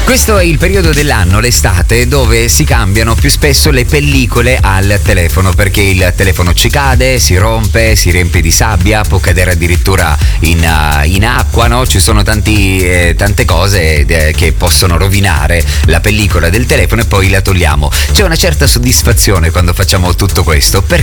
Questo è il periodo dell'anno, l'estate, dove si cambiano più spesso le pellicole al telefono, perché il telefono ci cade, si rompe, si riempie di sabbia, può cadere addirittura in acqua, no? Ci sono tante cose che possono rovinare la pellicola del telefono e poi la togliamo. C'è una certa soddisfazione quando facciamo tutto questo, perché